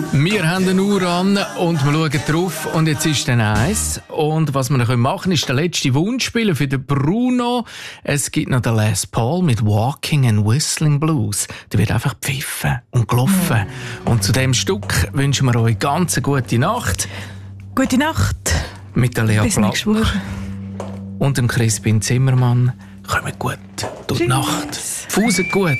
Wir haben eine Uhr an und wir schauen drauf und jetzt ist dann 1. Und was wir noch machen können, ist der letzte Wunschspieler für den Bruno. Es gibt noch den Les Paul mit Walking and Whistling Blues. Der wird einfach pfiffen und gelaufen. Und zu diesem Stück wünschen wir euch ganz eine gute Nacht. Gute Nacht. Mit der Lea Bis nächste Woche. und dem Crispin Zimmermann. Kommt gut durch die Nacht. Fuset gut.